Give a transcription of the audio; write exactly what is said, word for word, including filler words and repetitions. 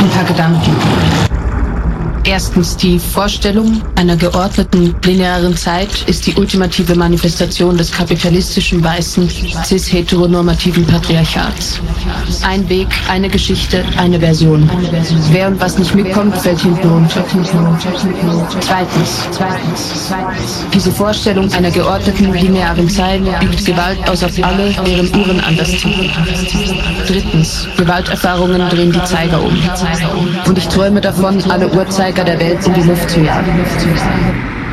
Ein paar Gedanken. Erstens, die Vorstellung einer geordneten, linearen Zeit ist die ultimative Manifestation des kapitalistischen, weißen, cis-heteronormativen Patriarchats. Ein Weg, eine Geschichte, eine Version. Wer und was nicht mitkommt, fällt hinten runter. Zweitens, diese Vorstellung einer geordneten, linearen Zeit übt Gewalt aus auf alle, deren Uhren anders ticken. Drittens, Gewalterfahrungen drehen die Zeiger um. Und ich träume davon, alle Uhrzeiger der Welt in die Luft zu jagen.